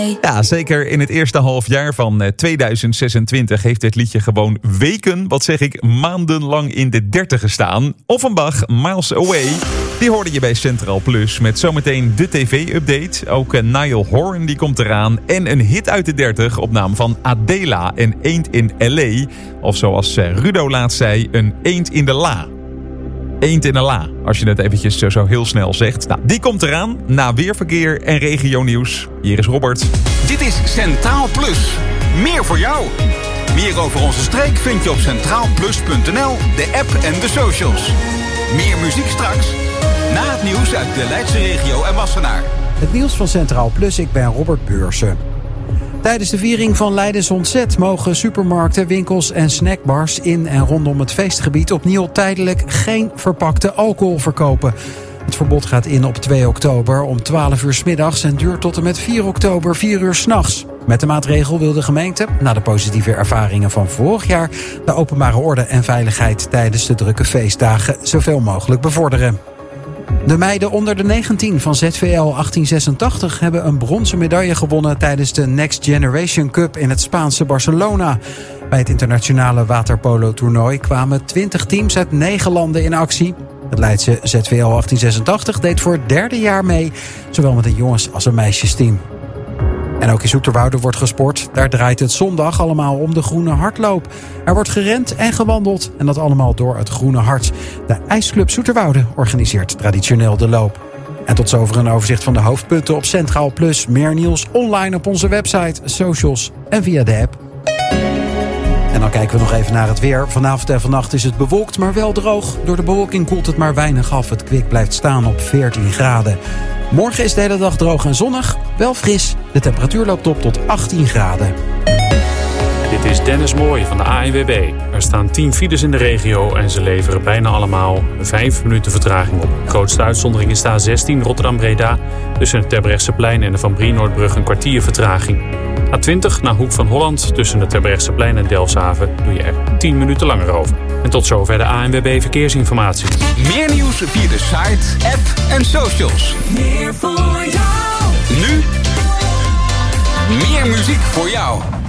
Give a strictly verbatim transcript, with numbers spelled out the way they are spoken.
way. Ja, zeker in het eerste halfjaar van tweeduizend zesentwintig heeft dit liedje gewoon weken, wat zeg ik, maandenlang in de dertig gestaan. Offenbach, Miles Away. Die hoorde je bij Centraal Plus met zometeen de tv-update. Ook uh, Niall Horan die komt eraan. En een hit uit de dertig op naam van Adela en Eend in L A. Of zoals uh, Rudo laatst zei, een eend in de la. Eend in de la, als je het eventjes uh, zo heel snel zegt. Nou, die komt eraan na weerverkeer en regionieuws. Hier is Robert. Dit is Centraal Plus. Meer voor jou. Meer over onze streek vind je op centraal plus punt n l, de app en de socials. Meer muziek straks. Na het nieuws uit de Leidse regio en Wassenaar. Het nieuws van Centraal Plus, ik ben Robert Beursen. Tijdens de viering van Leidens Ontzet mogen supermarkten, winkels en snackbars in en rondom het feestgebied opnieuw tijdelijk geen verpakte alcohol verkopen. Het verbod gaat in op twee oktober om twaalf uur 's middags en duurt tot en met vier oktober vier uur 's nachts. Met de maatregel wil de gemeente, na de positieve ervaringen van vorig jaar, de openbare orde en veiligheid tijdens de drukke feestdagen zoveel mogelijk bevorderen. De meiden onder de negentien van Z V L achttien zesentachtig hebben een bronzen medaille gewonnen tijdens de Next Generation Cup in het Spaanse Barcelona. Bij het internationale waterpolo-toernooi kwamen twintig teams uit negen landen in actie. Het Leidse Z V L achttien zesentachtig deed voor het derde jaar mee, zowel met een jongens- als een meisjesteam. En ook in Zoeterwoude wordt gesport. Daar draait het zondag allemaal om de Groene Hardloop. Er wordt gerend en gewandeld en dat allemaal door het Groene Hart. De IJsclub Zoeterwoude organiseert traditioneel de loop. En tot zover een overzicht van de hoofdpunten op Centraal Plus. Meer nieuws online op onze website, socials en via de app. En dan kijken we nog even naar het weer. Vanavond en vannacht is het bewolkt, maar wel droog. Door de bewolking koelt het maar weinig af. Het kwik blijft staan op veertien graden. Morgen is de hele dag droog en zonnig, wel fris. De temperatuur loopt op tot achttien graden. Dit is Dennis Mooij van de A N W B. Er staan tien files in de regio en ze leveren bijna allemaal vijf minuten vertraging op. De grootste uitzondering is de A zestien Rotterdam-Breda. Tussen het Terbrechtseplein en de Van Brienoordbrug een kwartier vertraging. A twintig naar Hoek van Holland. Tussen het Terbrechtseplein en Delfshaven doe je er tien minuten langer over. En tot zover de A N W B Verkeersinformatie. Meer nieuws via de site, app en socials. Meer voor jou. Nu meer muziek voor jou.